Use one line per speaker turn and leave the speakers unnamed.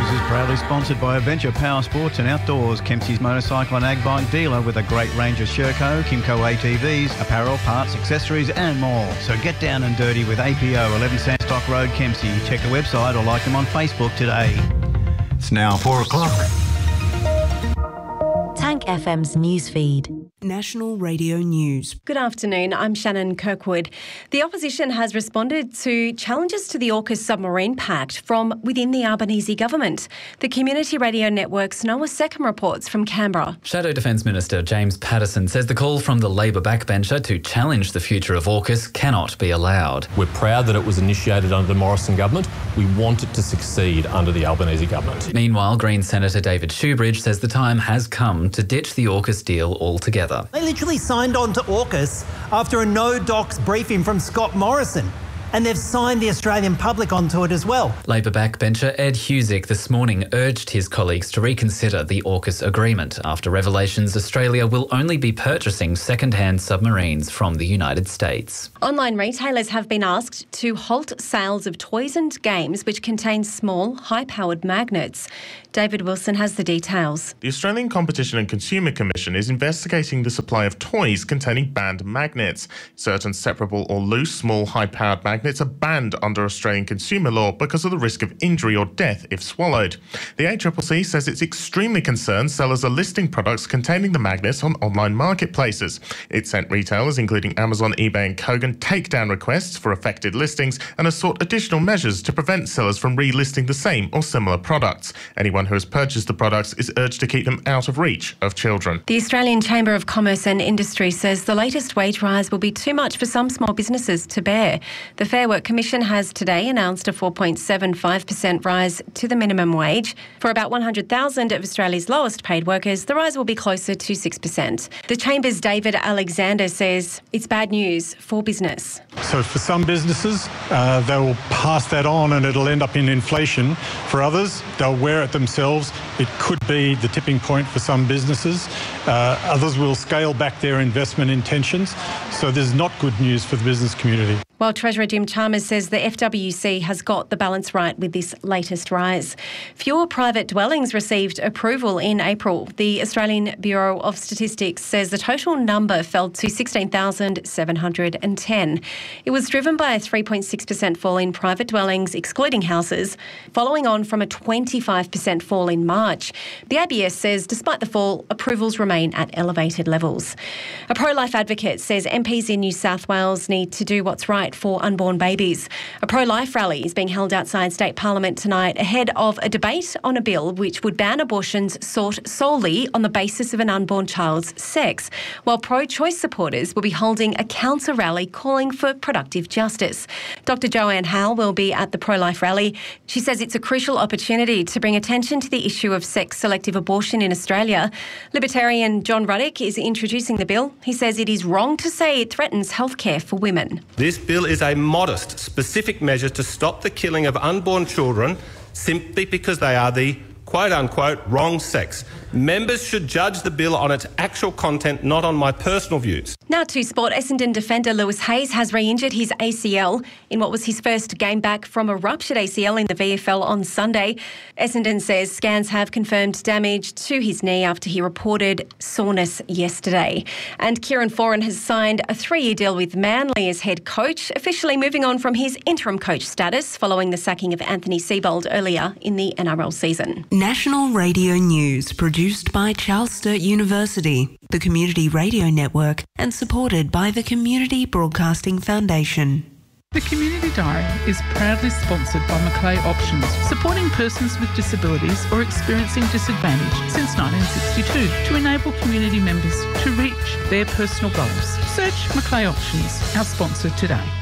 is proudly sponsored by Adventure Power Sports and Outdoors, Kempsey's motorcycle and ag bike dealer with a great range of Sherco, Kimco ATVs, apparel, parts, accessories and more. So get down and dirty with APO, 11 Sandstock Road, Kempsey. Check the website or like them on Facebook today.
It's now 4 o'clock.
Tank FM's newsfeed.
National Radio News.
Good afternoon, I'm Shannon Kirkwood. The opposition has responded to challenges to the AUKUS submarine pact from within the Albanese government. The Community Radio Network's Noah Seckham reports from Canberra.
Shadow Defence Minister James Patterson says the call from the Labor backbencher to challenge the future of AUKUS cannot be allowed.
We're proud that it was initiated under the Morrison government. We want it to succeed under the Albanese government.
Meanwhile, Green Senator David Shoebridge says the time has come to ditch the AUKUS deal altogether.
They literally signed on to AUKUS after a no-docs briefing from Scott Morrison. And they've signed the Australian public onto it as well.
Labor backbencher Ed Husick this morning urged his colleagues to reconsider the AUKUS agreement after revelations Australia will only be purchasing second-hand submarines from the United States.
Online retailers have been asked to halt sales of toys and games which contain small, high-powered magnets. David Wilson has the details.
The Australian Competition and Consumer Commission is investigating the supply of toys containing banned magnets. Certain separable or loose, small, high-powered magnets are banned under Australian consumer law because of the risk of injury or death if swallowed. The ACCC says it's extremely concerned sellers are listing products containing the magnets on online marketplaces. It sent retailers, including Amazon, eBay and Kogan, takedown requests for affected listings and has sought additional measures to prevent sellers from relisting the same or similar products. Anyone who has purchased the products is urged to keep them out of reach of children.
The Australian Chamber of Commerce and Industry says the latest wage rise will be too much for some small businesses to bear. The Fair Work Commission has today announced a 4.75% rise to the minimum wage. For about 100,000 of Australia's lowest paid workers, the rise will be closer to 6%. The Chamber's David Alexander says it's bad news for business.
So for some businesses, they will pass that on and it'll end up in inflation. For others, they'll wear it themselves. It could be the tipping point for some businesses. Others will scale back their investment intentions. So there's not good news for the business community.
While Treasurer Jim Chalmers says the FWC has got the balance right with this latest rise. Fewer private dwellings received approval in April. The Australian Bureau of Statistics says the total number fell to 16,710. It was driven by a 3.6% fall in private dwellings, excluding houses, following on from a 25% fall in March. The ABS says despite the fall, approvals remain at elevated levels. A pro-life advocate says MPs in New South Wales need to do what's right for unborn babies. A pro-life rally is being held outside State Parliament tonight ahead of a debate on a bill which would ban abortions sought solely on the basis of an unborn child's sex, while pro-choice supporters will be holding a counter rally calling for productive justice. Dr Joanne Howell will be at the pro-life rally. She says it's a crucial opportunity to bring attention to the issue of sex-selective abortion in Australia. Libertarian John Ruddick is introducing the bill. He says it is wrong to say it threatens healthcare for women.
This bill is a modest, specific measure to stop the killing of unborn children simply because they are the quote-unquote wrong sex. Members should judge the bill on its actual content, not on my personal views.
Now to sport. Essendon defender Lewis Hayes has re-injured his ACL in what was his first game back from a ruptured ACL in the VFL on Sunday. Essendon says scans have confirmed damage to his knee after he reported soreness yesterday. And Kieran Foran has signed a 3-year deal with Manly as head coach, officially moving on from his interim coach status following the sacking of Anthony Seibold earlier in the NRL season.
National Radio News, produced by Charles Sturt University, the Community Radio Network, and supported by the Community Broadcasting Foundation.
The Community Diary is proudly sponsored by Macleay Options, supporting persons with disabilities or experiencing disadvantage since 1962 to enable community members to reach their personal goals. Search Macleay Options, our sponsor today.